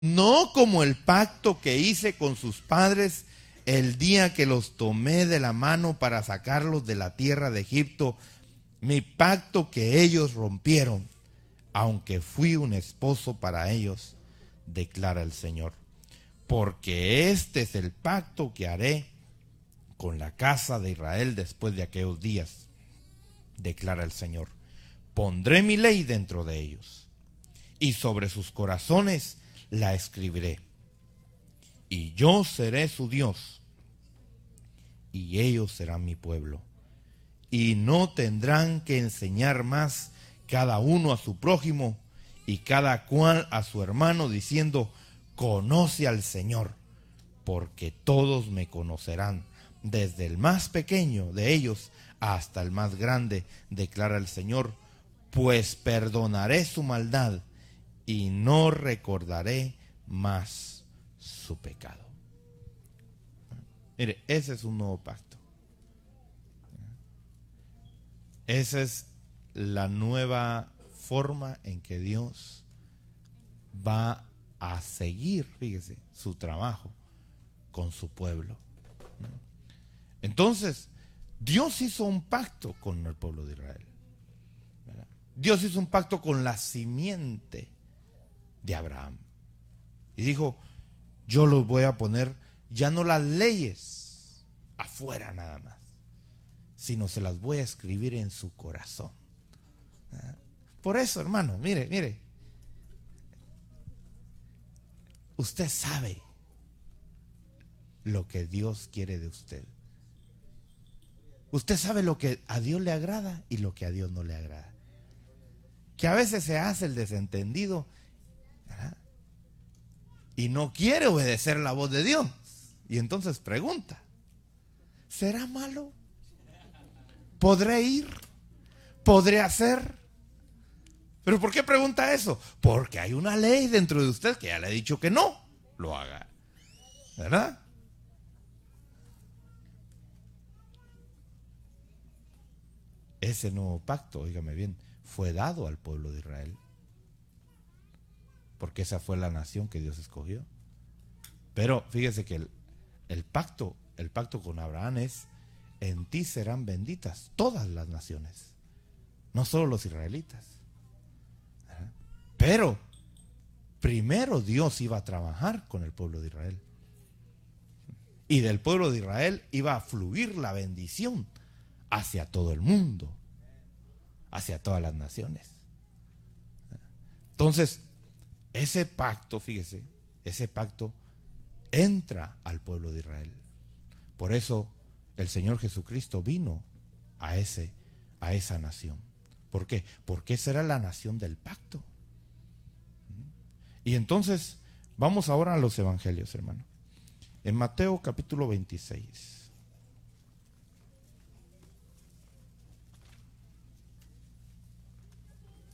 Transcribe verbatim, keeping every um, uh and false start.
no como el pacto que hice con sus padres el día que los tomé de la mano para sacarlos de la tierra de Egipto, mi pacto que ellos rompieron, aunque fui un esposo para ellos, declara el Señor. Porque este es el pacto que haré con la casa de Israel después de aquellos días, declara el Señor. Pondré mi ley dentro de ellos, y sobre sus corazones la escribiré. Y yo seré su Dios, y ellos serán mi pueblo. Y no tendrán que enseñar más cada uno a su prójimo y cada cual a su hermano, diciendo: conoce al Señor, porque todos me conocerán, desde el más pequeño de ellos hasta el más grande, declara el Señor, pues perdonaré su maldad y no recordaré más su pecado. Mire, ese es un nuevo pacto. Esa es la nueva forma en que Dios va a seguir, fíjese, su trabajo con su pueblo. Entonces, Dios hizo un pacto con el pueblo de Israel. Dios hizo un pacto con la simiente de Abraham. Y dijo: yo los voy a poner, ya no las leyes afuera nada más, sino se las voy a escribir en su corazón. Por eso, hermano, mire, mire, usted sabe lo que Dios quiere de usted. Usted sabe lo que a Dios le agrada y lo que a Dios no le agrada. Que a veces se hace el desentendido, ¿verdad?, y no quiere obedecer la voz de Dios. Y entonces pregunta: ¿será malo? ¿Podré ir? ¿Podré hacer? ¿Pero por qué pregunta eso? Porque hay una ley dentro de usted que ya le ha dicho que no lo haga, ¿verdad? Ese nuevo pacto, óigame bien, fue dado al pueblo de Israel, porque esa fue la nación que Dios escogió. Pero fíjese que el, el pacto, el pacto con Abraham es: en ti serán benditas todas las naciones, no solo los israelitas. ¿Verdad? Pero primero Dios iba a trabajar con el pueblo de Israel, y del pueblo de Israel iba a fluir la bendición hacia todo el mundo, hacia todas las naciones. Entonces, ese pacto, fíjese, ese pacto entra al pueblo de Israel. Por eso el Señor Jesucristo vino a ese, a esa nación. ¿Por qué? Porque esa era la nación del pacto. Y entonces, vamos ahora a los evangelios, hermano. En Mateo capítulo veintiséis.